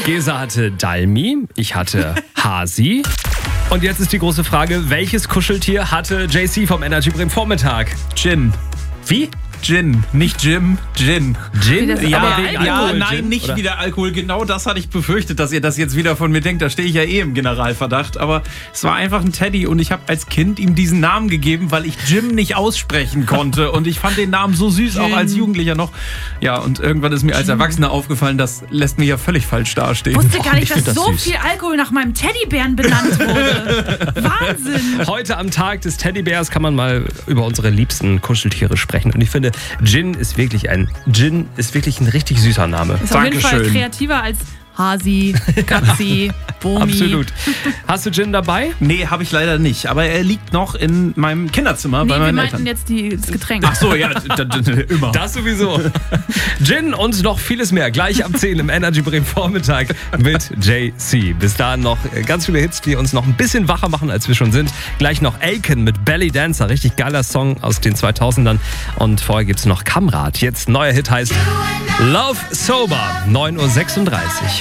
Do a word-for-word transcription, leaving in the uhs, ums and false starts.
Gesa hatte Dalmi, ich hatte Hasi. Und jetzt ist die große Frage, welches Kuscheltier hatte J C vom Energy Bremen Vormittag? Gin. Wie? Gin, nicht Jim, Gin. Gin? Ja, Aber wegen ja Alkohol, nein, Gin, nicht oder? wieder Alkohol. Genau das hatte ich befürchtet, dass ihr das jetzt wieder von mir denkt. Da stehe ich ja eh im Generalverdacht. Aber es war einfach ein Teddy und ich habe als Kind ihm diesen Namen gegeben, weil ich Jim nicht aussprechen konnte. Und ich fand den Namen so süß, auch als Jugendlicher noch. Ja, und irgendwann ist mir als Erwachsener aufgefallen, das lässt mich ja völlig falsch dastehen. Ich wusste gar nicht, ich find dass das so süß. viel Alkohol nach meinem Teddybären benannt wurde. Wahnsinn. Heute am Tag des Teddybärs kann man mal über unsere liebsten Kuscheltiere sprechen. Und ich finde, Gin ist wirklich ein Gin ist wirklich ein richtig süßer Name. Ist auf jeden Fall Dankeschön. kreativer als Hasi, Katzi, Bomi. Absolut. Hast du Gin dabei? Nee, habe ich leider nicht. Aber er liegt noch in meinem Kinderzimmer Nee, bei wir meinen meinten Eltern. jetzt die, das Getränk. Ach so, ja, d- d- d- immer. Das sowieso. Gin und noch vieles mehr. Gleich ab zehn im Energy Bremen Vormittag mit J C. Bis dahin noch ganz viele Hits, die uns noch ein bisschen wacher machen, als wir schon sind. Gleich noch Aiken mit Belly Dancer. Richtig geiler Song aus den zweitausendern. Und vorher gibt es noch Kamrat. Jetzt neuer Hit heißt Love Sober. neun Uhr sechsunddreißig.